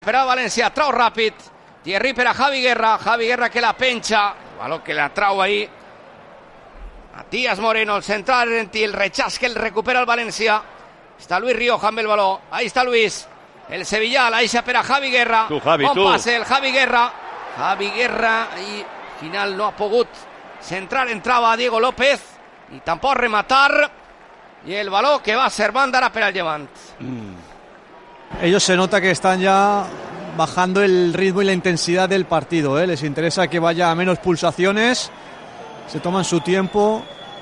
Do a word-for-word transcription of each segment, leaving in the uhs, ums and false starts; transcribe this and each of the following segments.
recupera València, trau ràpid, Thierry per a Javi Guerra, Javi Guerra que la penja, el valor que la trau ahí, Matías Moreno, el central argentí, el rechaz que el recupera el València, está Luis Rioja amb el baló, ahí está Luis, el Sevillal, ahí se per a Javi Guerra, tu, Javi, bon tu. passe el Javi Guerra, Javi Guerra, i al final no ha pogut centrar, entrava Diego López, i tampoc rematar, y el balón que va a ser banda ara per al Levant. Mm. Ellos se nota que están ya bajando el ritmo y la intensidad del partido, ¿eh? Les interesa que vaya a menos pulsaciones, se toman su tiempo.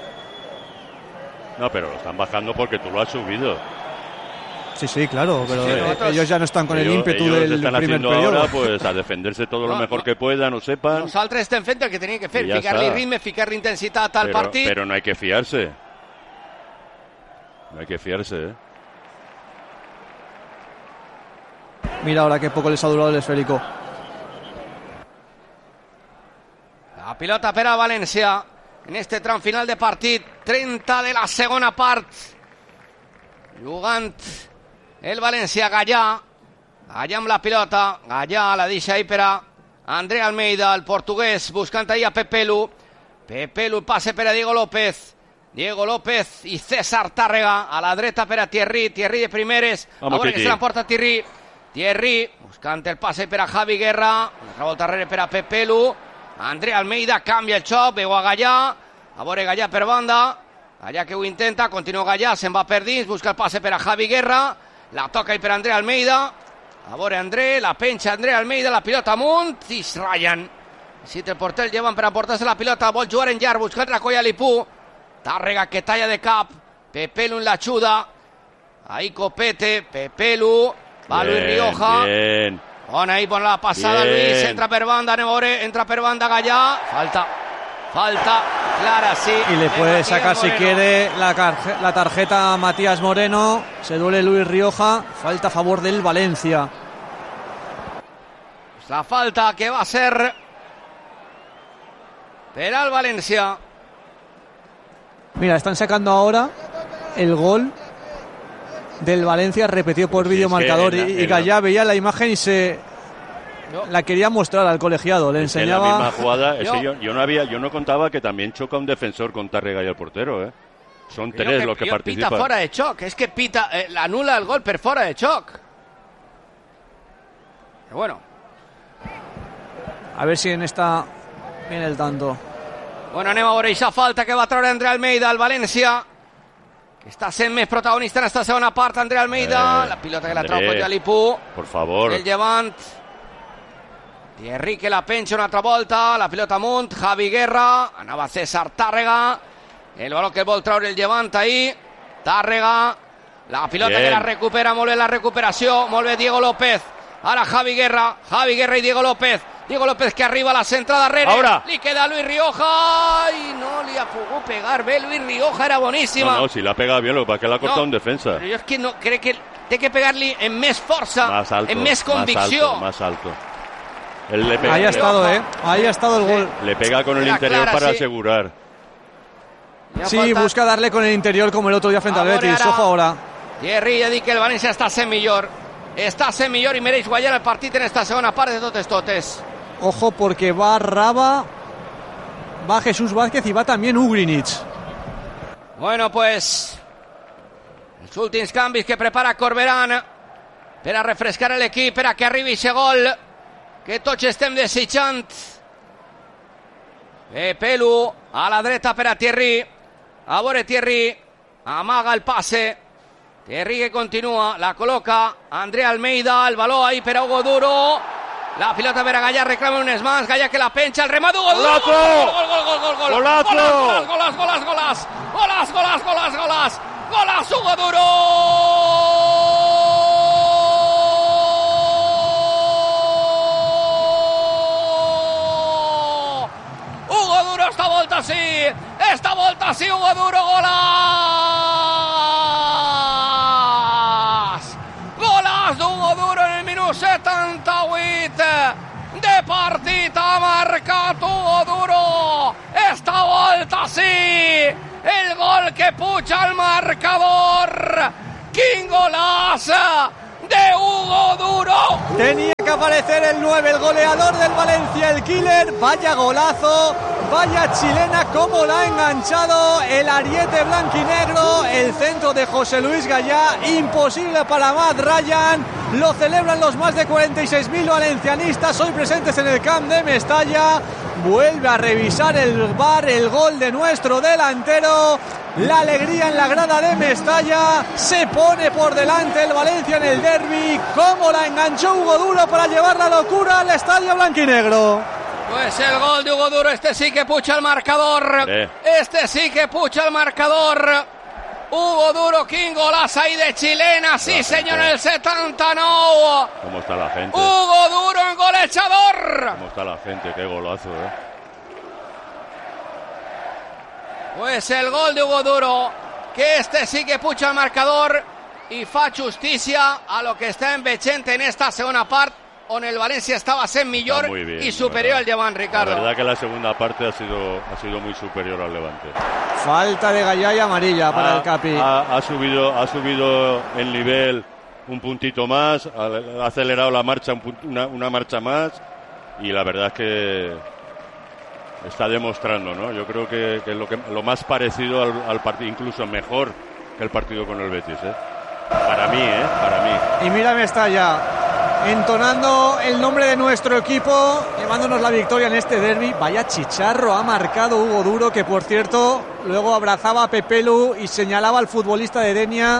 No, pero lo están bajando porque tú lo has subido. Sí, sí, claro, pero sí, eh, nosotros, ellos ya no están con ellos, el ímpetu ellos del están primer haciendo periodo. ahora pues a defenderse todo no, lo mejor no. que puedan o sepan. Nosaltres estem fent el que teníem que fer, I ja ficar-li està. ritme, ficar-li intensitat al pero, partit. pero no hay que fiarse. No hay que fiarse, ¿eh? Mira ahora qué poco les ha durado el esférico. La pilota per a València en este tram final de partit, trenta de la segona part, jugant el València. Gallà, Gallà amb la pilota, Gallà la deixa ahí per a André Almeida, el portuguès, buscant ahí a Pepelu, Pepelu, passe per a Diego López, Diego López i César Tàrrega, a la dreta per a Thierry, Thierry de primeres, Vamos, a veure Kiki. que se l'emporta Thierry, Thierry, buscant el passe per a Javi Guerra, una altra volta darrere per a Pepelu, André Almeida canvia el xoc, veu a Gallà, a veure Gallà per banda, Gallà que ho intenta, continua Gallà, se'n va per dins, busca el passe per a Javi Guerra, la toca i per André Almeida, a veure André, la penja André Almeida, la pilota amunt, i es ratllen. Si el porter el llevan per emportar-se la pilota, vol jugar en llarg, buscant la colla Lipú, Tàrrega que talla de cap, Pepelu en la xuda, ahí Copete, Pepelu, va Bien, Luis Rioja, bien. bona ahí, bona la passada, Bien. Luis, entra per banda, anem a veure, entra per banda Gallà, falta, falta, clara, sí. Y le de puede Matías sacar si Moreno. quiere la, carje- la tarjeta a Matías Moreno. Se duele Luis Rioja. Falta a favor del Valencia. La falta que va a ser per al València. Mira, están sacando ahora el gol del Valencia repetido por Sí, es videomarcador. que en la- y y en la- Gallá veía la imagen y se No. la quería mostrar al colegiado. Le Es que en la enseñaba. misma jugada, es que Yo- yo, yo no había, yo no contaba que también choca un defensor con Tàrrega y el portero, ¿eh? Son Creo tres los que pita participan. fora de xoc, és que pita, eh, l'anula el gol per fora de xoc. Pero bueno, A ver si en esta viene el tanto. bueno, anem a veure aquesta falta que va treure André Almeida al València, que està sent més protagonista en esta segona part. André Almeida, Eh, la pilota que la trau André. Coll Lipú, Por favor. el Llevant, Thierry que la penja una altra volta, la pilota amunt, Javi Guerra, anava César Tàrrega, el baló que vol treure el Llevant ahí, Tàrrega, la pilota Bien. que la recupera, molt bé la recuperació, molt bé Diego López, ara Javi Guerra, Javi Guerra i Diego López, Diego López que arriba a la centrada darrere, Ahora. li queda Luis Rioja, i no li ha pogut pegar bé, Luis Rioja era boníssima. No, no, si la ha pegado bien, lo que pasa es que la ha cortado No, en defensa. Però jo és que no, crec que té que pegar-li en més força, Más alto. en més convicció. Más alto, más alto. Él le pega, Ahí ha le- estado, ¿eh? Ahí ha estado el gol. le pega con el Era interior clara, para sí. asegurar. Ja Sí, falta- busca darle con el interior como el otro día frente al Ahora Betis. era- Ojo ahora. Thierry ja dic que el València està sent millor. Està sent millor i mereix guanyar el partit en esta segona part de totes totes. Ojo porque va Raba, va Jesús Vázquez y va también Ugrinic. Bueno, pues els últims canvis que prepara Corberán per a refrescar l'equip, per a que arribi aquest gol que tots estem desitjant. Pepelu a la dreta per a Thierry, a veure Thierry, amaga el passe, Thierry que continua, la col·loca André Almeida, el baló ahí per a Hugo Duro, la pilota per a Gallà, reclama unes mans, Gallà que la penja, el remat Hugo Duro, ¡Golazo! gol, gol, gol, gol, gol, gol, ¡Golazo! golas, golas, golas, golas, golas, golas, golas, golas, golas, Hugo Duro! Hugo Duro esta volta sí, esta volta sí, Hugo Duro, golas! Golas d'Hugo Duro en el minut setanta-vuit de partit, ha marcat Hugo Duro, esta volta sí, el gol que puja al marcador, quin golaç de Hugo Duro! Tenía aparecer el nueve, el goleador del Valencia, el killer. Vaya golazo, vaya chilena, cómo la ha enganchado el ariete blanquinegro. El centro de José Luis Gallá, imposible para Matt Ryan. Lo celebran los más de cuarenta y seis mil valencianistas hoy presentes en el Camp de Mestalla. Vuelve a revisar el V A R el gol de nuestro delantero. La alegría en la grada de Mestalla. Se pone por delante el Valencia en el derbi. Cómo la enganchó Hugo Duro para llevar la locura al estadio blanquinegro. Pues el gol de Hugo Duro, este sí que pucha el marcador. Eh. Este sí que pucha el marcador. Hugo Duro, King, golazo ahí de chilena. Sí, señor, en el setenta, no. ¿Cómo está la gente? Hugo Duro en gol echador. ¿Cómo está la gente? Qué golazo, eh. Pues el gol de Hugo Duro, que este sí que pucha el marcador y fa justicia a lo que está en Vicente en esta segunda parte, on el Valencia estaba en millor bien, y superior al Llevant, Ricardo. La verdad que la segunda parte ha sido, ha sido muy superior al Levante. Falta de Gallá y amarilla para ha, el Capi. Ha, ha, subido, ha subido el nivel un puntito más, ha, ha acelerado la marcha un punt, una, una marcha más y la verdad es que está demostrando, ¿no? Yo creo que, que, lo, que lo más parecido al, al partido, incluso mejor que el partido con el Betis, ¿eh? Para mí, ¿eh? Para mí. Y mira Mestalla, entonando el nombre de nuestro equipo, llevándonos la victoria en este derbi. Vaya chicharro ha marcado Hugo Duro, que por cierto luego abrazaba a Pepelu y señalaba al futbolista de Denia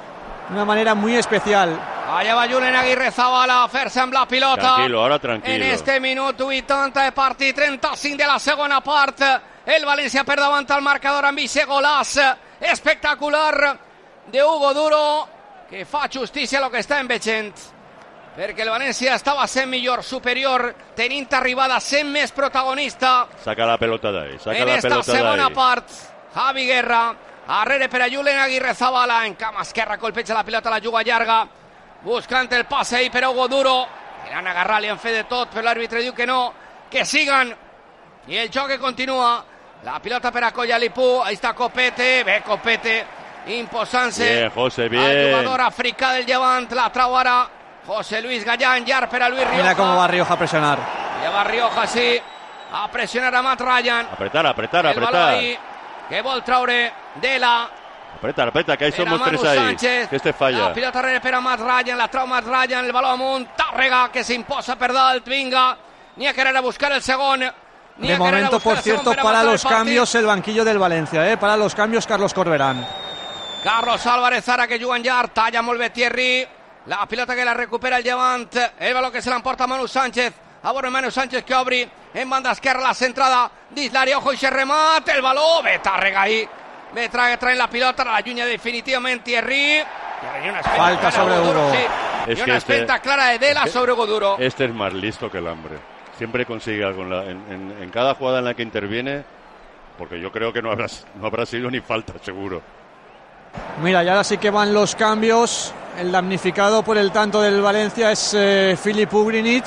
de una manera muy especial. Allá va Julen Aguirrezabala, fer-se amb la pilota. Tranquilo, ahora tranquilo. En este minuto vuitanta de partit, trenta-cinc de la segona part. El València per davant al marcador amb aquest golaç espectacular de Hugo Duro, que fa justícia a lo que està en Vicent, perquè el València estava sent millor, superior, tenint arribada, sent més protagonista. Saca la pelota de ahí, saca en la esta pelota segona de ahí. part, Javi Guerra, arrere per a Julen Aguirrezabala, en cama esquerra, colpeja la pilota, la juga llarga, buscant el passe ahí per a Hugo Duro. Iran a agarrar, li han fet de tot, però l'àrbitre diu que no, que sigan. I el joc que continua. La pilota per a Collalipú, ahí está Copete, ve Copete, imposant-se. Bien, José, bien. El jugador africà del Llevant, la trau ara José Luis Gallán, llar per a Luis Rioja. Mira cómo va Rioja a presionar. Lleva Rioja, sí, a presionar a Matt Ryan. Apretar, apretar, el baló apretar. ahí, que vol traure Dela. Apretar, apretar, que ahí Era somos Manu tres ahí. Sánchez. Que este falla. La pilota recupera Matt Ryan, la trau Matt Ryan, el baló amunt, Tàrrega, que s'imposa per dalt, vinga, ni a querer a buscar el segon. Ni De a querer a momento, buscar por el cierto, segon per a para matar los el partit. cambios el banquillo del Valencia, ¿eh? Para los cambios Carlos Corberán. Carlos Álvarez ara que juga en llar, talla molt bé Thierry, la pilota que la recupera el Llevant, el baló que se l'emporta Manu Sánchez, a veure Manu Sánchez que obri en banda esquerra la centrada dins l'àrea, ojo i se remata el baló, ve Tàrrega ahí, ve trae, trae la pilota, la llunya definitivament Thierry. Falta sobre Hugo. Sí. Es Y que una este- espenta clara de Dela sobre Hugo Duro. Este es más listo que el hambre. Siempre consigue algo en, la, en, en, en cada jugada en la que interviene, porque yo creo que no habrá, no habrá sido ni falta, seguro. Mira, y ahora sí que van los cambios. El damnificado por el tanto del Valencia es eh, Filip Ugrinic.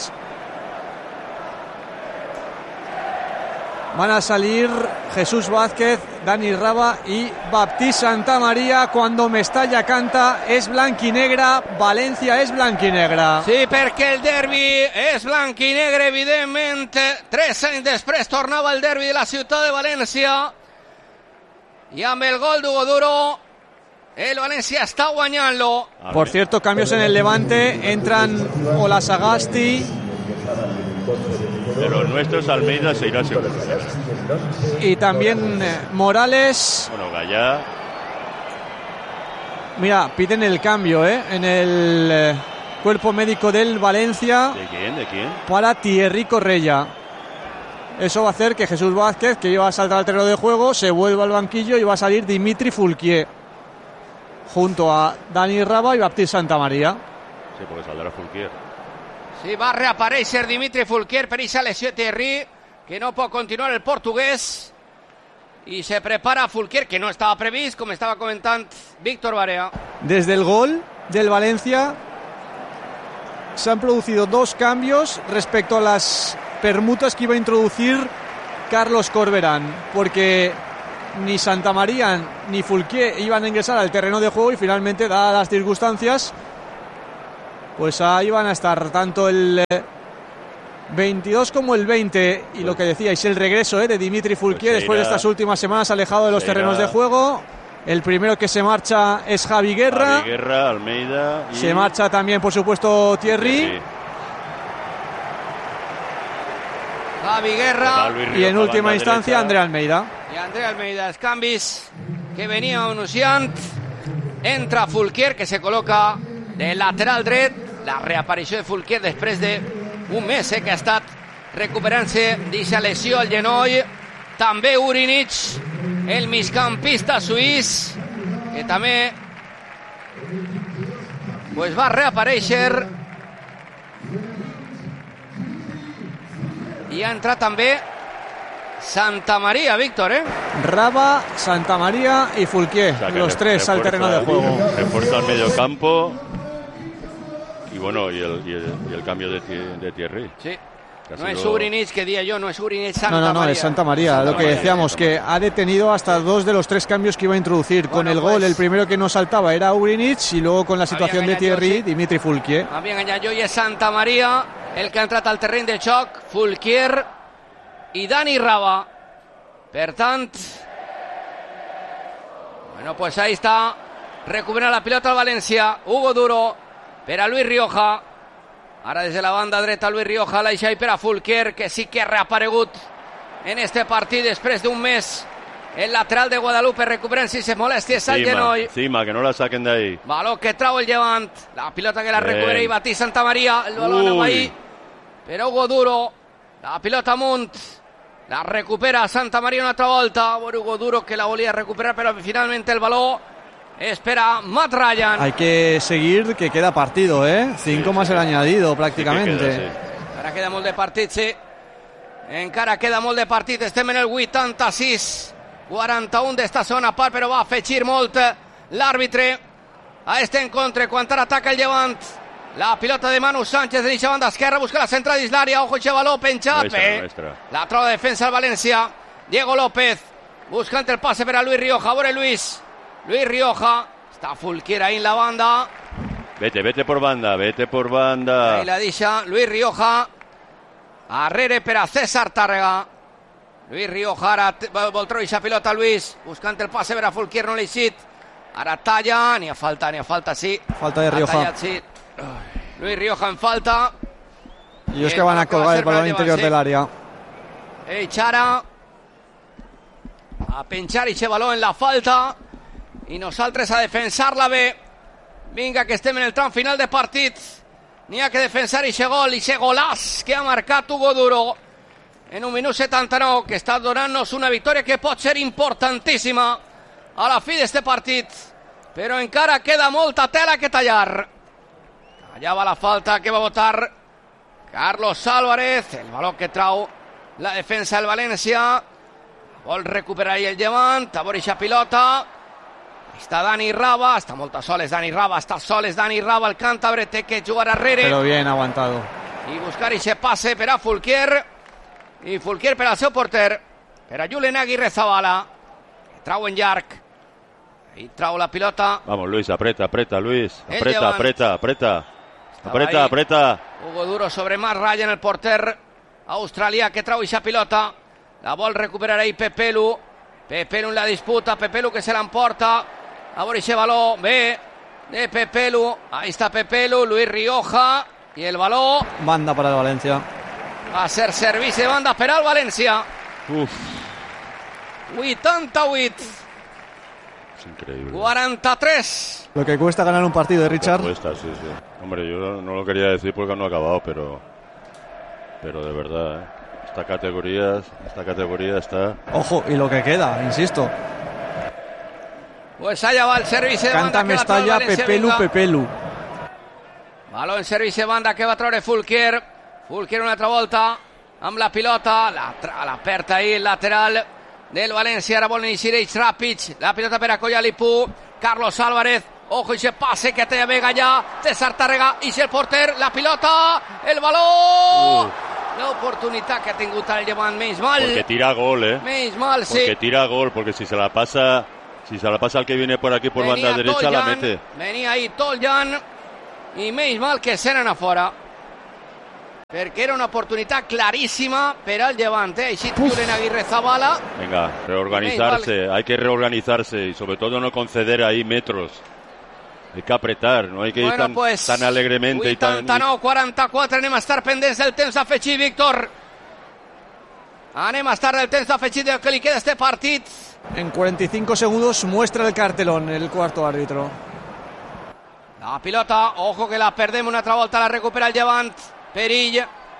Van a salir Jesús Vázquez, Dani Raba y Baptiste Santamaría. Cuando Mestalla canta és blanquinegra, Valencia és blanquinegra. Sí, perquè el derbi és blanc i negre, evidentment. Tres anys després tornava el derbi de la ciutat de València. I amb el gol d'Hugo Duro, el Valencia está guanyant-lo. Por cierto, cambios en el Levante. Entran Olasagasti De los nuestros, Almeida se irá seguro. y también eh, Morales. Bueno, Gallá. Mira, piden el cambio ¿eh? en el eh, cuerpo médico del Valencia ¿De quién? ¿De quién? para Thierry Correia. Eso va a hacer que Jesús Vázquez, que iba a saltar al terreno de juego, se vuelva al banquillo y va a salir Dimitri Fulquier junto a Dani Raba y Baptiste Santamaría. Sí, porque saldrá Fulquier. Sí, va a reaparèixer Dimitri Fulquier per aquesta lesió Thierry, que no pot continuar el portuguès. I se prepara Fulquier, que no estava previst, com estava comentant Víctor Barea. Desde el gol del Valencia se han producido dos cambios respecto a las permutas que iba a introducir Carlos Corberán, porque ni Santamaría ni Fulquier iban a ingresar al terreno de juego y finalmente, dadas las circunstancias, pues ahí van a estar tanto el eh, veintidós como el veinte. Y pues, lo que decíais, el regreso eh, de Dimitri Foulquier pues después irá, de estas últimas semanas alejado de los terrenos irá. de juego. El primero que se marcha es Javi Guerra. Javi Guerra, Almeida. Y... se marcha también, por supuesto, Thierry. Sí. Javi Guerra. Y en última instancia, derecha. André Almeida. Y André Almeida, Scambis, que venía anunciant. Entra Foulquier, que se coloca de lateral dret. La reaparició de Foulquier després d'un mes eh, que ha estat recuperant-se d'aquesta lesió al genoll. També Urinic, el migcampista suís, que també pues, va reaparèixer. I ha entrat també Santa María, Víctor, ¿eh? Raba, Santa María y Foulquier, o sea, los tres al terreno de juego. Refuerza el medio campo y bueno, y el, y el, y el cambio de, de Thierry. Sí. No es Urinic, que día yo, no es Urinic, Santa María. No, no, no, María. es Santa María. Santa lo que María, decíamos, que ha detenido hasta dos de los tres cambios que iba a introducir. Bueno, con el pues, gol, el primero que no saltaba era Urinic y luego con la situación de Thierry, sí. Dimitri Foulquier. Habían engañado y es Santa María, el que ha entrat al terreny de xoc, Foulquier y Dani Raba. Per tant, bueno, pues ahí está, recupera la pilota al València, Hugo Duro, per a Luis Rioja. Ara des de la banda dreta Luis Rioja, l'aixa i per a Foulquier, que sí que ha reaparegut en este partit després d'un mes. El lateral de Guadalupe recuperant-se si molèsties al genoll. Cima, que no la saquen de ahí. Baló que trau el Llevant, la pilota que la recupera i batí Santa María, el balón anava ahí, però Hugo Duro, la pilota amunt. La recupera Santa María una altra volta. Hugo Duro que la volía recuperar, pero finalmente el balón espera Matt Ryan. Hay que seguir, que queda partido, ¿eh? Cinco sí, más sí. el añadido, prácticamente. Sí queda, sí. Encara queda molt de partit, sí. Encara queda molt de partit. Estem en el vuitanta-sis quaranta-u d'esta zona part, però va afegir molt l'àrbitre a este encontre. Quan ara ataca el Llevant. La pilota de Manu Sánchez de la banda esquerra, busca la central dins l'àrea, ojo aquest baló penjat, bé. La troba de defensa al València, Diego López, buscant el passe per a Luis Rioja, a veure Luis, Luis Rioja, està Foulquier ahí en la banda. Vete, vete por banda, vete por banda. Ahí la deixa Luis Rioja, arrere per a César Tàrrega. Luis Rioja, ara vol treure aquesta pilota Luis, buscant el passe per a Foulquier, no l'ha eixit. Ara talla, ni a falta, ni a falta, sí. Falta de Rioja. Tallat, sí. Luis Rioja en falta. Y ellos que van a colgar el balón interior del área. Echara a penchar ese balón en la falta y nosaltres a defensar-la bé. Vinga, que estem en el tram final de partit. N'hi ha que defensar ese gol, ese golàs que ha marcat Hugo Duro en un minut setanta-nou, que està donant-nos una victòria que pot ser importantíssima a la fi d'este partit, però encara queda molta tela que tallar. Allà va la falta que va votar Carlos Álvarez, el balón que trau la defensa del València, vol recuperar ahí el Llevant, a veure aquesta pilota, està Dani Raba, està molt a soles Dani Raba, està a soles Dani Raba, el càntabre té que jugar arrere. Pero bien aguantado. I buscar ese pase per a Foulquier, i Foulquier per al seu porter, per a Julen Aguirre Zabala, que trau en llarg, i trau la pilota. Vamos Luis, aprieta, aprieta Luis, aprieta, aprieta, aprieta. Apreta, ahí. apreta. Hugo Duro sobre Matt Ryan, el porter australià que trau aquesta pilota. La vol recuperar ahí Pepelu. Pepelu en la disputa. Pepelu que se l'emporta. A veure aquest baló. Bé de Pepelu. Ahí està Pepelu. Luis Rioja. I el baló. Banda para el València. Va a ser servici de banda per al València. Uf. vuitanta-vuit. Es increíble. cuarenta-tres. Lo que cuesta ganar un partido de Richard. Lo cuesta, sí, sí. Hombre, yo no lo quería decir porque no ha acabado, pero pero de verdad, ¿eh? Esta categoría, esta categoría está... Ojo, y lo que queda, insisto. Pues allá va el servicio de banda. Canta Mestalla, Pepelu, Pepelu. Baló en servicio de banda que va a traure Foulquier. Foulquier una altra volta amb la pilota, la, la perta ahí el lateral del València. Ara vol iniciar ells ràpids. La pilota per a Collalipú. Carlos Álvarez. Ojo ese pase que té Vega allà. César Tàrrega. I el porter. La pilota. El baló. Uh. L'oportunitat que ha tingut el Llevant. Menys mal. Porque tira gol, eh. Menys mal, sí. Porque tira gol. Porque si se la pasa... Si se la pasa al que viene por aquí por venía banda derecha, Toljan, la mete. Venía ahí Toljan. i menys mal que se n'han a fora, perquè era una oportunitat claríssima per al Levante. Així Julen Aguirrezabala. Venga, reorganizarse, hay que reorganizarse y sobre todo no conceder ahí metros. Hay que apretar, no hay que bueno, ir tan, pues, tan alegremente y tan... vuitanta-nou quaranta-quatre, anem a estar pendents del temps afegit, Víctor. Anem a estar del temps afegit del que li queda a este partit. En cuarenta y cinco segundos muestra el cartelón el cuarto árbitro. La pilota, ojo que la perdem una altra volta, la recupera el Llevant. Perill.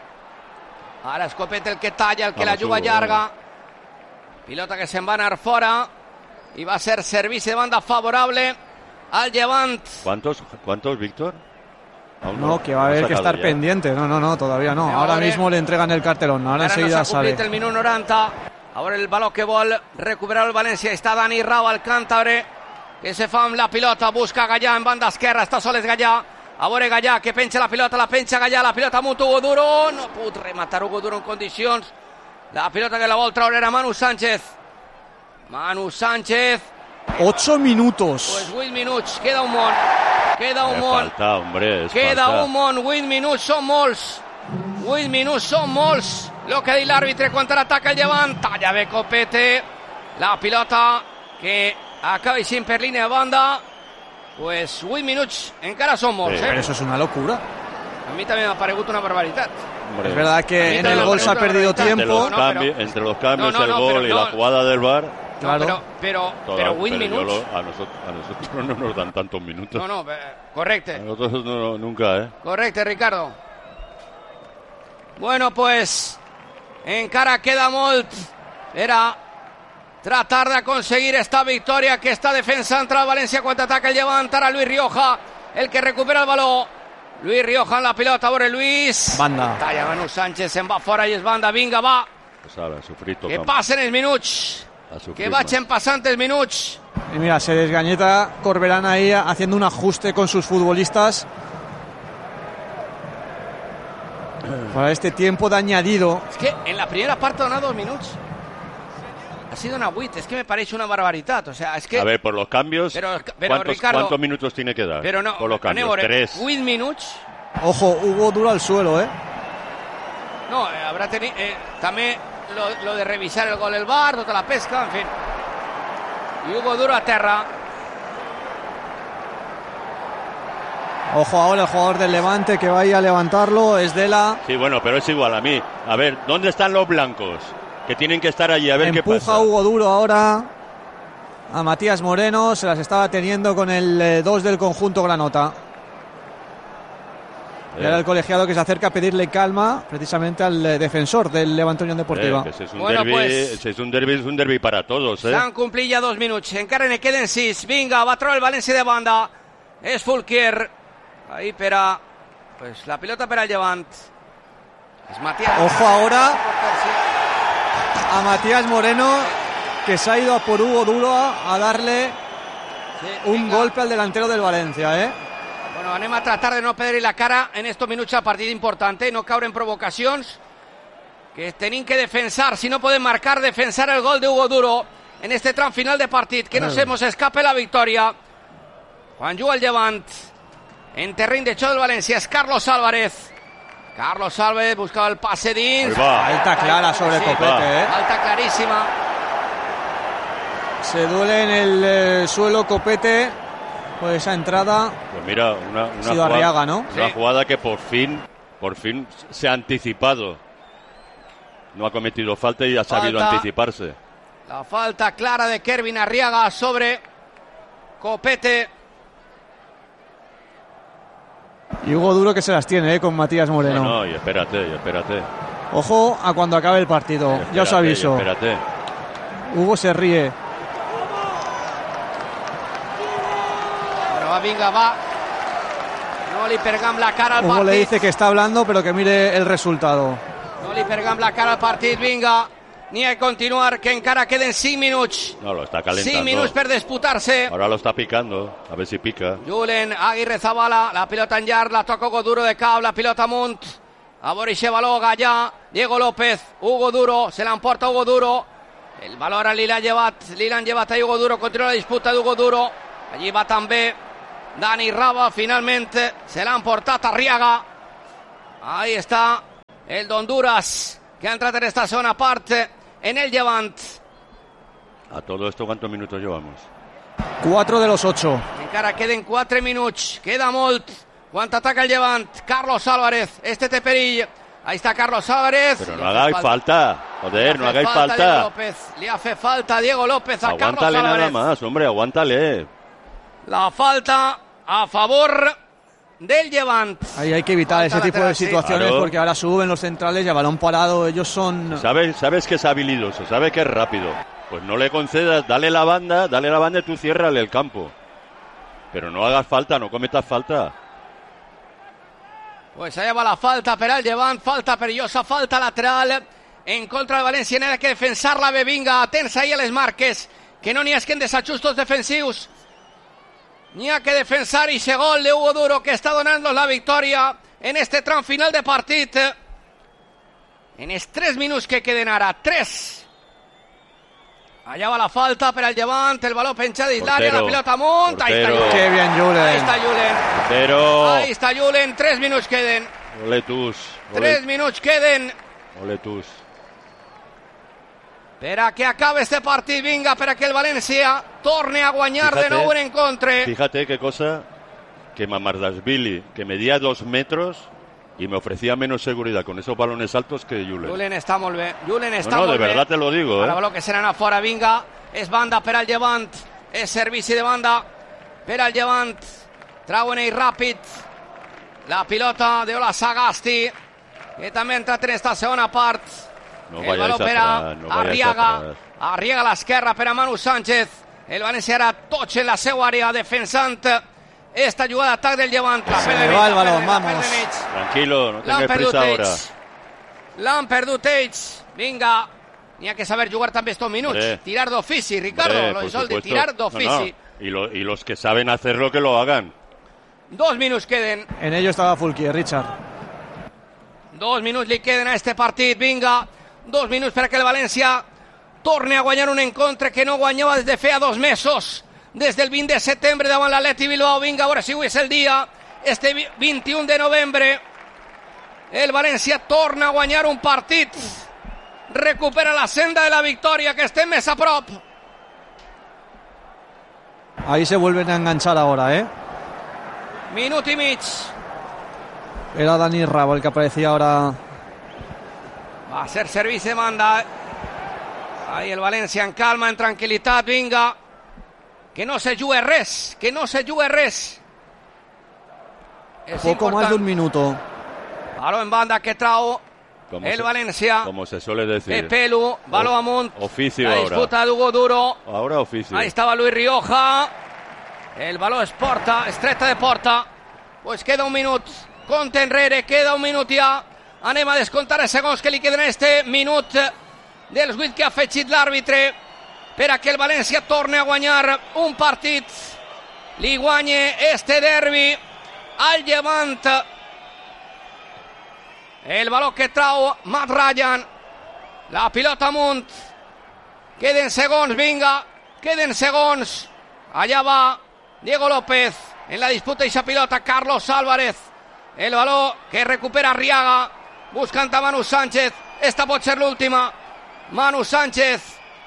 Ara Escopete el que talla, el que Vamos, la juga Hugo, llarga. Vamos. Pilota que se'n va anar fora. I va ser servici de banda favorable al Llevant. ¿Cuántos, cuántos Víctor? No, no, que va a haber que estar ya. pendiente. No, no, no, todavía no. Ahora mismo le entregan el cartelón. Ahora, Ara enseguida no sale. el minut noranta. Ahora el baló que vol recuperar el València. Està Dani Rau, el càntabre, que se fa amb la pilota. Busca Gallà en banda esquerra. Està soles Gallà. A veure Gallà, que penja la pilota, la penja Gallà, la pilota amunt Hugo Duro, no pot rematar Hugo Duro en condicions, la pilota que la vol treure era Manu Sánchez, Manu Sánchez. Ocho minutos. Pues vuit minuts, queda un món, queda un es món, falta, hombre, es queda falta. un món, vuit minuts són molts, vuit minuts són molts, lo que diu l'àrbitre quan l'ataca el Llevant, talla bé Copete, la pilota que acaba eixint per línia de banda. Pues vuit minuts encara són molts, sí, ¿eh? Pero eso es una locura. A mí también me ha parecido una barbaridad. Hombre, es verdad que en el gol se ha perdido tiempo. Entre los, no, cambi pero, entre los cambios, no, no, el no, gol y no. la jugada del V A R. Claro. No, pero, pero, Toda, pero vuit pero minuts. Lo, a, nosotros, a nosotros no nos dan tantos minutos. No, no, correcte. A nosotros no, nunca, ¿eh? Correcte, Ricardo. Bueno, pues encara queda molt. Era tratar de aconseguir esta victòria, aquesta defensa entre el València quan ataca el Llevant. Ara Luis Rioja, el que recupera el baló. Luis Rioja en la pilota, veure Luis. Banda. Talla Manu Sánchez, se'n va fora i és banda. Vinga, va. Pues ara, sofrito, que passen els minuts. Que vagin passant els minuts. Y mira, se desgañeta Corberán ahí haciendo un ajuste con sus futbolistas para este tiempo de añadido. Es que en la primera parte ha donado dos minutos. Ha sido una huit, es que me parece una barbaridad. O sea, es que. A ver, por los cambios. Pero, pero ¿cuántos, Ricardo, ¿Cuántos minutos tiene que dar? Pero no, por los cambios. Anébore, Tres. huit minutos. Ojo, Hugo Duro al suelo, ¿eh? No, eh, habrá tenido. Eh, también lo, lo de revisar el gol del V A R, toda la pesca, en fin. Y Hugo Duro a terra. Ojo ahora el jugador del Levante que vaya a levantarlo, es de la. Sí, bueno, pero es igual a mí. A ver, ¿dónde están los blancos? Que tienen que estar allí, a ver Empuja qué pasa. Hugo Duro ahora a Matías Moreno, se las estaba teniendo con el dos del conjunto granota. Eh. Y ahora el colegiado que se acerca a pedirle calma precisamente al eh, defensor del Levante Unión Deportiva. Eh, que es un bueno, derbi, pues, es un derbi, es un derbi para todos, eh. S'han complit ja dos minuts, encara ne queden sis. Vinga, va trobar el València de banda. És Fulquier. Ahí per a... Pues la pilota per al Llevant. És Matías. Ojo ahora a Matías Moreno, que se ha ido a por Hugo Duro a darle sí, un venga. golpe al delantero del Valencia, ¿eh? Bueno, anem a tratar de no perdre la cara en estos minuts al partit importante, no caure en provocacions, que tenim que defensar, si no podem marcar, defensar el gol de Hugo Duro en este tram final de partit, que no se nos escape la victòria. Quan juga el Llevant en terreny de xoc del València és Carlos Álvarez. Carlos Álvarez buscaba el pase dins. Falta clara sobre sí, Copete, ¿eh? Falta clarísima. Se duele en el eh, suelo Copete por esa entrada. Pues mira, una, una, ha sido jugada, Arriaga, ¿no? Una sí. jugada que por fin, por fin se ha anticipado. No ha cometido falta y ha falta, sabido anticiparse. La falta clara de Kervin Arriaga sobre Copete. Y Hugo Duro que se las tiene, ¿eh? Con Matías Moreno. No, no, y espérate, y espérate. Ojo a cuando acabe el partido, Espérate, ya os aviso. Espérate. Hugo se ríe. Bueno, va, vinga, va. No li pergam la cara al Hugo partit. le dice que está hablando, pero que mire el resultado. No li pergam la cara al partit, vinga. Ni a continuar, que encara queden cinc minuts. No, lo está calentando. cinc minuts per disputar-se. Ahora lo está picando, a ver si pica. Julen Aguirrezabala, la pilota en llarg, la toca Hugo Duro de cap, la pilota amunt. A veure ixe baló, Gallà, Diego López, Hugo Duro, se l'emporta Hugo Duro. El valor li l'ha llevat, li l'han llevat a Hugo Duro, continua la disputa d'Hugo Duro. Allí va també Dani Raba, finalmente se l'ha portata Arriaga. Ahí está el d'Honduras, que ha entrado en esta segunda parte en el Llevant. A todo esto, ¿cuántos minutos llevamos? Cuatro de los ocho. Encara queden quatre minuts, queda molt. Quan ataca el Llevant, Carlos Álvarez, este té perill. Ahí está Carlos Álvarez. Pero no hagáis falta, joder, no hagáis falta. Diego López. Le hace falta Diego López a aguántale Carlos Álvarez. Nada más, hombre, aguántale. La falta a favor del Llevant. Ahí hay que evitar Falta ese tipo lateral, de sí. situaciones, Claro. porque ahora suben los centrales y a balón parado ellos son... Sabes, sabes que es habilidoso, sabes que es rápido. Pues no le concedas, dale la banda, dale la banda y tú ciérrale el campo. Pero no hagas falta, no cometas falta. Pues allà va la falta per al Llevant, falta perillosa, falta lateral en contra del València. N'ha que defensar-la bé, vinga, atents ahí a les marques, que no n'hi hagin desajustos defensius. N'hi ha que defensar i ese gol de Hugo Duro que està donant-los la victòria en este tram final de partit. En els tres minuts que queden ara, tres. Allà va la falta per al Llevant, el baló penjat dins l'àrea, la pilota amunt, ahí està Portero. Julen. Qué bien, Julen. Ahí está Julen. Pero... Ahí está Julen, tres minuts queden. Ole tus, Tres ole, minuts queden ole tus. per a que acabe este partit, vinga, per a que el València torne a guanyar Fíjate, de nou en encontre. Fíjate qué cosa, que Mamardashvili, que medía dos metros y me ofrecía menos seguridad con esos balones altos que Julen. Julen està molt bé, Julen No, està no, molt de bé. verdad te lo digo, Ara ¿eh? baló que se n'anà fora, vinga, és banda per al Llevant, és servici de banda per al Llevant. Trauen ell ràpid la pilota de Ola Sagasti, que també ha entrat en esta segona part. No El vayáis baló per a atrás, no vayáis Arriaga, atrás. Arriaga a l'esquerra per a Manu Sánchez. El València ara tots en la seva àrea defensant esta jugada d'atac del Llevant. La Se perd de le mig, va el la perd balón, de- la perd vamos. de mig. Tranquilo, no L'han tengas perdut prisa ahora. ells. L'han perdut ells. Vinga, n'hi ha que saber jugar també estos minuts. Hombre. Tirar d'ofici, Ricardo. Hombre, Lo por hizo el de supuesto. tirar No, d'ofici. no. Y, lo- y los que saben hacerlo, que lo hagan. Dos minuts queden. En ello estaba Fulquier, Richard. Dos minuts li queden a este partit, vinga. Dos minuts per a que el València torni a guanyar un encontre que no guanyava des de feia dos mesos. Des del vint de setembre davant l'Atleti Bilbao. Vinga, a veure si avui és el dia. Este vi- vint-i-un de novembre. El València torna a guanyar un partit. Recupera la senda de la victòria, que estem més a prop. Ahí se vuelven a enganchar ahora, ¿eh? Minut i mig. Era Dani Raba el que aparecía ahora. Va a ser servici de banda. Ahí el València en calma, en tranquil·litat, vinga. Que no se jugue res, que no se jugue res. És Poco más de un minuto. Baló en banda que trau Como el se- València. Como se suele decir. Pepelu, baló O- amunt. oficio La ahora. disputa de Hugo Duro. Ahora oficio. Ahí estaba Luis Rioja. El baló es porta, estreta de porta. Pues queda un minut. Compte enrere, queda un minut ja. Anem a descomptar els segons que li queden a este minut dels vuit que ha afegit l'àrbitre per a que el València torni a guanyar un partit. Li guanye este derbi al Llevant. El baló que trau Matt Ryan. La pilota amunt. Queden segons, vinga. Queden segons. Allà va Diego López. En la disputa esa pilota Carlos Álvarez. El baló que recupera Arriaga. Buscant a Manu Sánchez. Esta pot ser l'última. Manu Sánchez.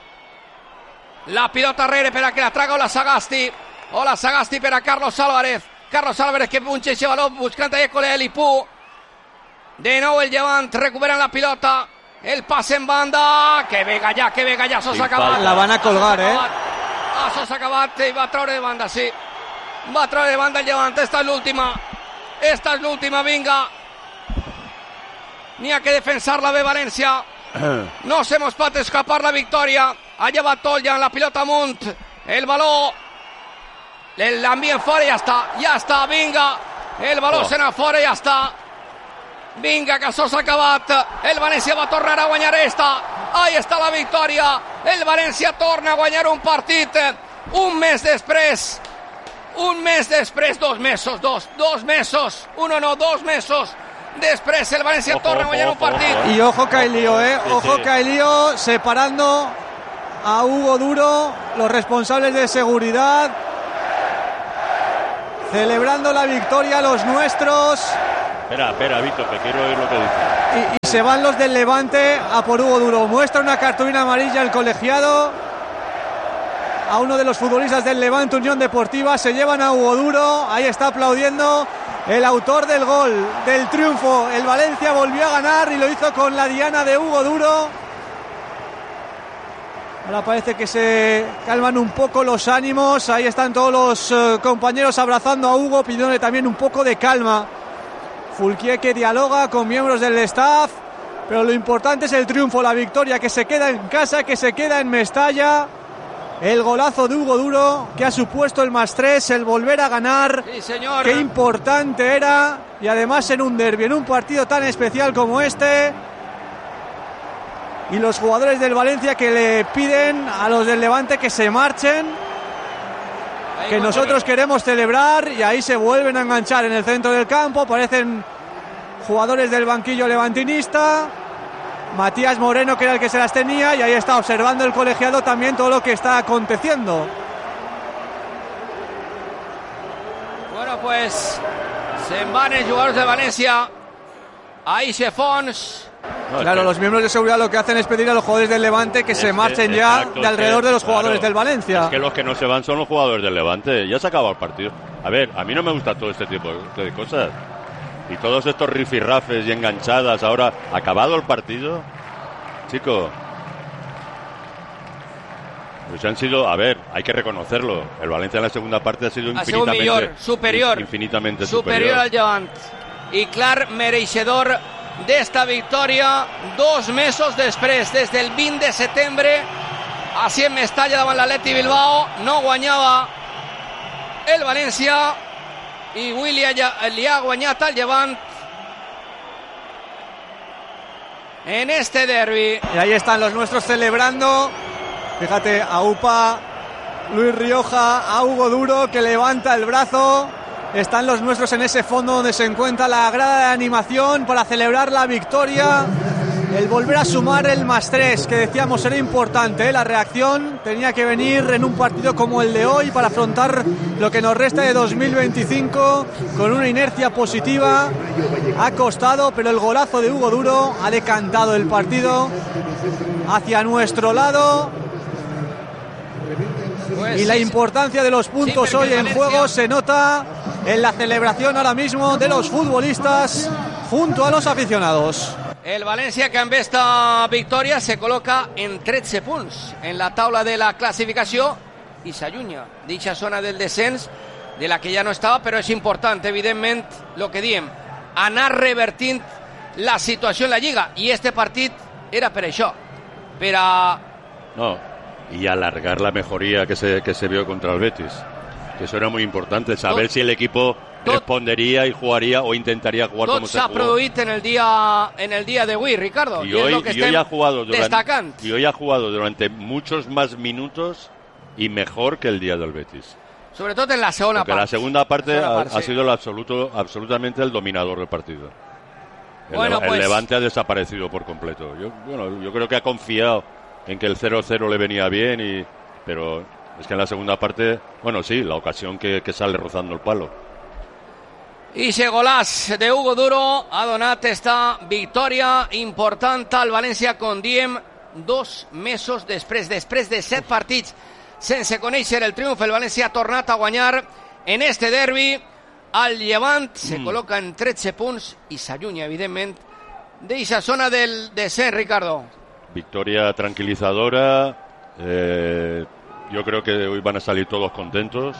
La pilota rere per a que la traga Ola Sagasti. Ola Sagasti per a Carlos Álvarez. Carlos Álvarez que punxa ese baló buscant a Ecole Elipú. De nou el Llevant, recuperen la pilota. El pase en banda. Que bé Gallà, que bé Gallà, això s'ha acabat. La van a colgar, eh? Ah, això s'ha acabat i va treure de banda, sí. Va treure de banda el Llevant, esta és l'última. Esta és l'última, vinga. N'hi ha que defensar-la bé València. No se mos pot escapar la victòria. Allà va Toljan, la pilota amunt. El baló l'envien fora i ja està. Ja està, vinga. El baló Oh. se n'ha fora i ja està. Vinga, que això s'ha acabat. El València va tornar a guanyar esta. Ahí està la victòria. El València torna a guanyar un partit. Un mes després. Un mes després, dos mesos, dos, dos mesos. Uno no, dos mesos. Després el València Ojo, torna a guanyar ojo, un partit. ojo, Y ojo que hay lío, ¿eh? Sí, Ojo sí. que hay lío separando a Hugo Duro, los responsables de seguridad. celebrando la victoria los nuestros. Espera, espera, Víctor, que quiero oír lo que dice. Y, y se van los del Levante a por Hugo Duro. Muestra una cartulina amarilla el colegiado a uno de los futbolistas del Levante Unión Deportiva. Se llevan a Hugo Duro. Ahí está aplaudiendo el autor del gol, del triunfo. El Valencia volvió a ganar y lo hizo con la diana de Hugo Duro. Ahora parece que se calman un poco los ánimos. Ahí están todos los uh, compañeros abrazando a Hugo, pidiéndole también un poco de calma. Fulquier que dialoga con miembros del staff, pero lo importante es el triunfo, la victoria, que se queda en casa, que se queda en Mestalla. El golazo de Hugo Duro, que ha supuesto el más tres, el volver a ganar. Sí, señor. Qué importante era, y además en un derbi, en un partido tan especial como este. Y los jugadores del Valencia que le piden a los del Levante que se marchen, ahí que nosotros queremos celebrar, y ahí se vuelven a enganchar en el centro del campo. Parecen jugadores del banquillo levantinista. Matías Moreno, que era el que se las tenía, y ahí está observando el colegiado también todo lo que está aconteciendo. Bueno, pues se van los jugadores de Valencia. Ahí se Fons. No, claro, los miembros de seguridad lo que hacen es pedir a los jugadores del Levante que se marchen que, ya exacto, de alrededor que, de los claro, jugadores del Valencia. Es que los que no se van son los jugadores del Levante. Ya se acabó el partido. A ver, a mí no me gusta todo este tipo de cosas. Y todos estos rifirrafes y enganchadas. Ahora, acabado el partido, chicos, pues han sido, a ver, hay que reconocerlo. El Valencia en la segunda parte ha sido ha infinitamente sido millor, superior, infinitamente superior, superior al Llevant. Y clar mereixedor d'esta victòria dos mesos després, des del vint de setembre, així en Mestalla davant l'Atleti Bilbao. No guanyava el València i avui li ha, li ha guanyat el Llevant en este derbi. Y ahí están los nuestros celebrando. Fíjate, a Upa, Luis Rioja, a Hugo Duro, que levanta el brazo. Están los nuestros en ese fondo donde se encuentra la grada de animación para celebrar la victoria. El volver a sumar el más tres, que decíamos era importante, ¿eh? La reacción tenía que venir en un partido como el de hoy para afrontar lo que nos resta de dos mil veinticinco con una inercia positiva. Ha costado, pero el golazo de Hugo Duro ha decantado el partido hacia nuestro lado. Pues, y la importancia de los puntos sí, hoy en Valencia juego se nota en la celebración ahora mismo de los futbolistas junto a los aficionados. El València, que amb esta victòria se col·loca en tretze punts en la taula de la classificació i s'allunya d'eixa zona del descens de la que ja no estava, però és important, evidentment, el que diem, anar revertint la situació en la Lliga, i este partit era per això, per a... No, y alargar la mejoría que se, que se vio contra el Betis, que eso era muy importante, saber tot, si el equipo tot, respondería y jugaría o intentaría jugar como se jugó. Tot s'ha produït en el dia en el dia d'avui, Ricardo, y, y hoy, es lo que y hoy ha jugado destacant. Durante, y hoy ha jugado durante muchos más minutos y mejor que el día del Betis. Sobre todo en la segunda Porque parte. la segunda parte, segunda ha, parte ha sí. sido el absoluto, absolutamente el dominador del partido. El, bueno, el pues, Levante ha desaparecido por completo. Yo, bueno, yo creo que ha confiado en que el cero cero le venía bien, y pero es que en la segunda parte, bueno, sí, la ocasión que, que sale rozando el palo. I ese golàs de Hugo Duro ha donat esta victòria important al València, com diem, dos mesos després, després de set partits sense conèixer el triomf. El València ha tornat a guanyar en este derbi. El Llevant se mm. col·loca en tretze punts i s'allunya, evidentment, d'eixa zona del descens, Ricardo. Victoria tranquilizadora. Eh, yo creo que hoy van a salir todos contentos.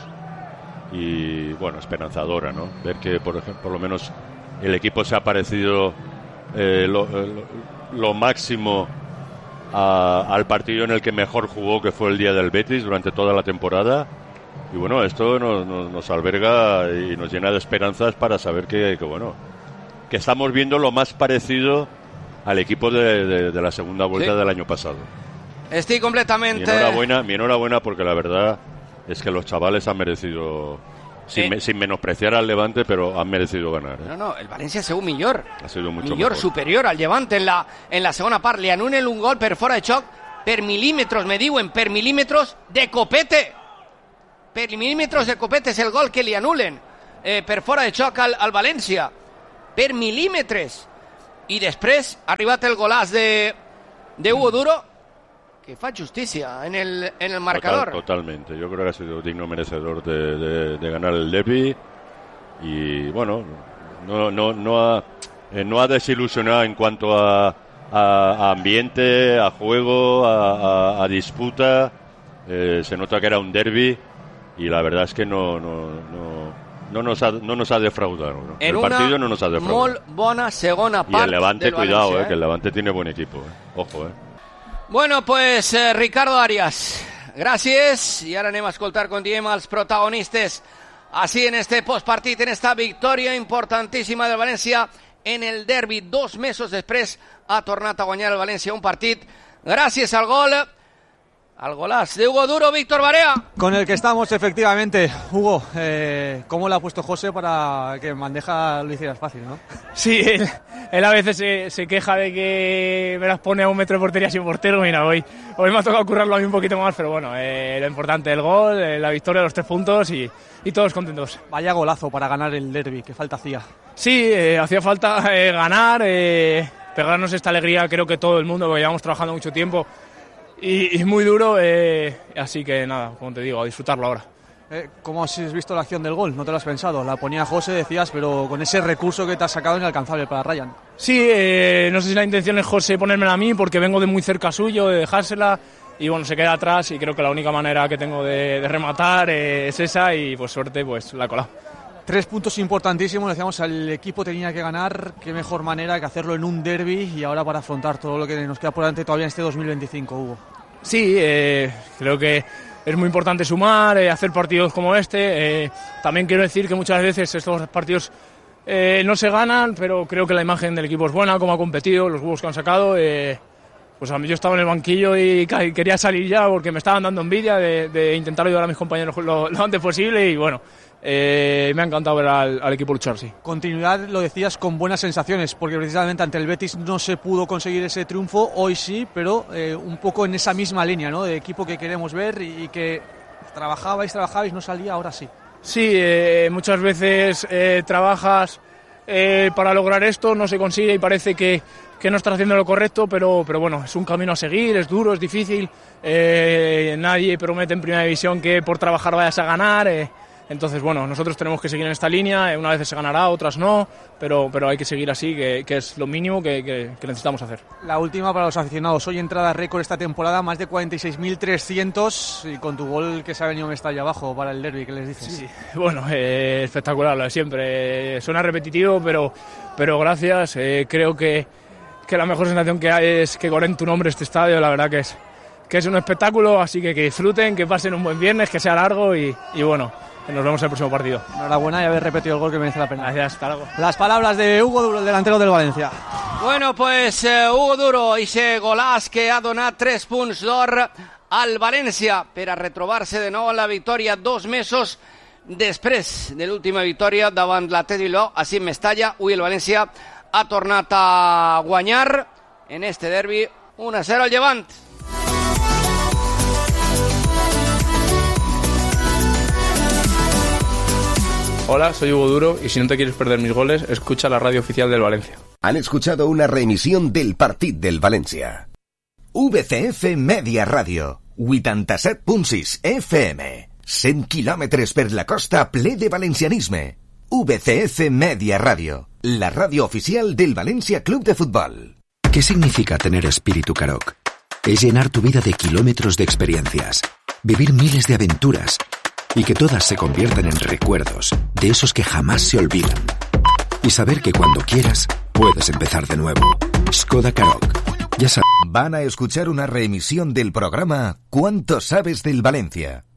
Y bueno, esperanzadora, ¿no? Ver que por ejemplo, por lo menos el equipo se ha parecido eh, lo, lo, lo máximo a, al partido en el que mejor jugó, que fue el día del Betis durante toda la temporada. Y bueno, esto nos, nos, nos alberga y nos llena de esperanzas para saber que, que bueno, que estamos viendo lo más parecido al equipo de, de, de la segunda vuelta sí. del año pasado. Estoy completamente... Mi enhorabuena, mi enhorabuena porque la verdad es que los chavales han merecido, sin, eh. me, sin menospreciar al Levante, pero han merecido ganar. ¿eh? No, no, el València ha sigut millor. Ha sido mucho millor, mejor. superior al Levante en la, en la segona part. Li anulen un gol per fora de xoc, per milímetros, me diuen, per milímetros de copete. Per milímetros de copete és el gol que li anulen eh, per fora de xoc al, al València, per mil·límetres, i després ha arribat el golaç de, de Hugo Duro, que fa justícia en el, en el marcador. Total, totalmente, yo creo que ha sido digno merecedor de, de, de ganar el derbi, y bueno, no, no, no, ha, eh, no ha desilusionado en cuanto a, a, a ambiente, a juego, a, a, a disputa. Eh, se nota que era un derbi y la verdad es que no, no, no, no, nos, ha, no nos ha defraudado, ¿no? En el partido no nos ha defraudado. Molt bona segona part. Y el Levante, del cuidado, València, eh, que el Levante tiene buen equipo, eh. Ojo, eh. Bueno, pues eh, Ricardo Arias, gràcies, i ara anem a escoltar com diem els protagonistes així en este postpartit, en esta victòria importantíssima del València en el derbi. Dos mesos després ha tornat a guanyar el València un partit gràcies al gol, al golaç de Hugo Duro. Víctor Barea. Con el que estamos, efectivamente. Hugo, eh, ¿cómo le ha puesto José para que en bandeja lo hicieras fácil, no? Sí, él, él a veces se, se queja de que me las pone a un metro de portería sin portero. Mira, hoy, hoy me ha tocado currarlo a mí un poquito más, pero bueno, eh, lo importante, el gol, eh, la victoria, los tres puntos y, y todos contentos. Vaya golazo para ganar el derbi, que falta hacía. Sí, eh, hacía falta eh, ganar, eh, pegarnos esta alegría, creo que todo el mundo, porque llevamos trabajando mucho tiempo. Y, y muy duro, eh, así que nada, como te digo, a disfrutarlo ahora. Eh, ¿Cómo has visto la acción del gol? ¿No te lo has pensado? La ponía José, decías, pero con ese recurso que te has sacado inalcanzable para Ryan. Sí, eh, no sé si la intención es José ponérmela a mí, porque vengo de muy cerca suyo, de dejársela, y bueno, se queda atrás, y creo que la única manera que tengo de, de rematar eh, es esa, y pues suerte, pues la he colado. Tres puntos importantísimos, decíamos, el equipo tenía que ganar, qué mejor manera que hacerlo en un derbi y ahora para afrontar todo lo que nos queda por delante todavía en este dos mil veinticinco, Hugo. Sí, eh, creo que es muy importante sumar, eh, hacer partidos como este. Eh, también quiero decir que muchas veces estos partidos eh, no se ganan, pero creo que la imagen del equipo es buena, cómo ha competido, los huevos que han sacado. Eh, pues a mí yo estaba en el banquillo y quería salir ya porque me estaban dando envidia de, de intentar ayudar a mis compañeros lo, lo antes posible y bueno, eh, me ha encantado ver al, al equipo luchar, sí. Continuidad, lo decías, con buenas sensaciones, porque precisamente ante el Betis no se pudo conseguir ese triunfo, hoy sí, pero eh, un poco en esa misma línea, ¿no? De equipo que queremos ver y, y que trabajabais, trabajabais, no salía, ahora sí. Sí, eh, muchas veces eh, trabajas eh, para lograr esto, no se consigue y parece que que no estás haciendo lo correcto, pero, pero bueno, es un camino a seguir, es duro, es difícil, eh, nadie promete en primera división que por trabajar vayas a ganar, eh, entonces bueno, nosotros tenemos que seguir en esta línea, eh, unas veces se ganará, otras no, pero, pero hay que seguir así, que, que es lo mínimo que, que, que necesitamos hacer. La última para los aficionados, hoy entrada récord esta temporada, más de cuarenta y seis mil trescientos, y con tu gol que se ha venido Mestalla abajo para el derbi, ¿qué les dices? Sí, bueno, eh, espectacular, lo de siempre, eh, suena repetitivo, pero, pero gracias, eh, creo que que la mejor sensación que hay es que corren tu nombre este estadio, la verdad que es que es un espectáculo, así que que disfruten, que pasen un buen viernes, que sea largo y, y bueno, nos vemos en el próximo partido. Enhorabuena y haber repetido el gol que merece la pena. Gracias, hasta luego. Las palabras de Hugo Duro, el delantero del Valencia. Bueno, pues uh, Hugo Duro, ese golaç que ha donat tres punts d'or al València per a retrobar-se de nou en la victòria dos mesos després de l'última victòria davant l'Atlètic Bilbao, així en Mestalla. Avui el València ha tornat a guanyar en este derbi uno a cero al Levant. Hola, soy Hugo Duro y si no te quieres perder mis goles, escucha la radio oficial del Valencia. Han escuchado una reemisión del Partit del Valencia. V C F Media Radio, vuitanta-set punt sis F M, cent quilòmetres per la costa ple de valencianisme. V C F Media Radio, la radio oficial del Valencia Club de Fútbol. ¿Qué significa tener espíritu Karoq? Es llenar tu vida de kilómetros de experiencias, vivir miles de aventuras y que todas se conviertan en recuerdos de esos que jamás se olvidan. Y saber que cuando quieras puedes empezar de nuevo. Skoda Karoq. Ya sabes. Van a escuchar una reemisión del programa ¿Cuánto sabes del Valencia?